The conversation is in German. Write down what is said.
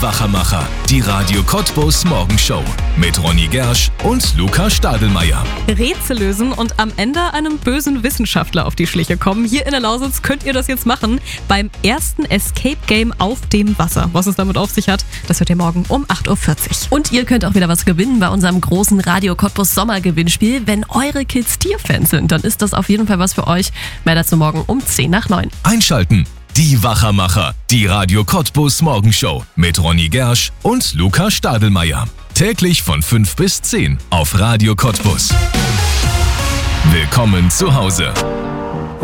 Wachermacher, die Radio Cottbus Morgenshow mit Ronny Gersch und Luca Stadelmeier. Rätsel lösen und am Ende einem bösen Wissenschaftler auf die Schliche kommen. Hier in der Lausitz könnt ihr das jetzt machen beim ersten Escape Game auf dem Wasser. Was es damit auf sich hat, das hört ihr morgen um 8.40 Uhr. Und ihr könnt auch wieder was gewinnen bei unserem großen Radio Cottbus Sommergewinnspiel. Wenn eure Kids Tierfans sind, dann ist das auf jeden Fall was für euch. Mehr dazu morgen um 8:50. Einschalten. Die Wachermacher, die Radio Cottbus Morgenshow mit Ronny Gersch und Luca Stadelmeier. Täglich von 5 bis 10 auf Radio Cottbus. Willkommen zu Hause.